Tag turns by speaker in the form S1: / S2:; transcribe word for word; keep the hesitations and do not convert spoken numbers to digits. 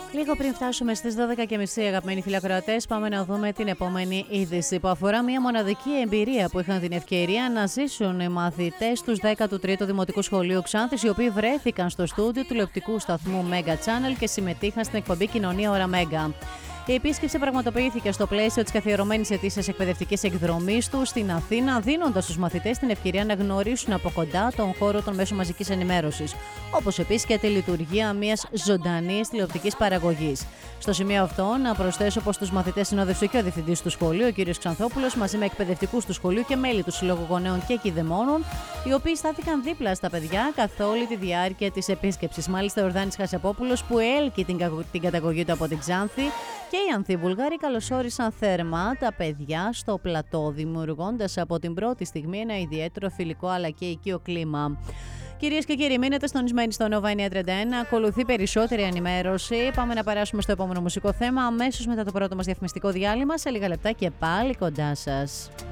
S1: Λίγο πριν φτάσουμε στις δώδεκα και μισή, αγαπημένοι φιλακροατές, πάμε να δούμε την επόμενη είδηση που αφορά μια μοναδική εμπειρία που είχαν την ευκαιρία να ζήσουν οι μαθητές του δέκατου τρίτου Δημοτικού Σχολείου Ξάνθης, οι οποίοι βρέθηκαν στο στούντιο του τηλεοπτικού σταθμού Mega Channel και συμμετείχαν στην εκπομπή Κοινωνία Ώρα Mega. Η επίσκεψη πραγματοποιήθηκε στο πλαίσιο της καθιερωμένης ετήσιας εκπαιδευτικής εκδρομής του στην Αθήνα, δίνοντας στους μαθητές την ευκαιρία να γνωρίσουν από κοντά τον χώρο των μέσων μαζικής ενημέρωσης, όπως επίσης και τη λειτουργία μιας ζωντανής τηλεοπτικής παραγωγής. Στο σημείο αυτό, να προσθέσω πως τους μαθητές συνόδευσε και ο διευθυντής του σχολείου, ο κ. Ξανθόπουλος, μαζί με εκπαιδευτικούς του σχολείου και μέλη του Συλλόγου Γονέων και Κηδεμόνων, οι οποίοι στάθηκαν δίπλα στα παιδιά καθ' όλη τη διάρκεια της επίσκεψης. Μάλιστα, ο Ορδάνης Χασαπόπουλος, που έλκει την, την καταγωγή του από την Ξάνθη, και οι Ανθιβουλγάροι καλωσόρισαν θερμά τα παιδιά στο πλατό, δημιουργώντας από την πρώτη στιγμή ένα ιδιαίτερο φιλικό αλλά και οικείο κλίμα. Κυρίες και κύριοι, μείνετε συντονισμένοι στο Nova εννιακόσια τριάντα ένα. Ακολουθεί περισσότερη ενημέρωση. Πάμε να περάσουμε στο επόμενο μουσικό θέμα αμέσως μετά το πρώτο μας διαφημιστικό διάλειμμα. Σε λίγα λεπτά και πάλι κοντά σας.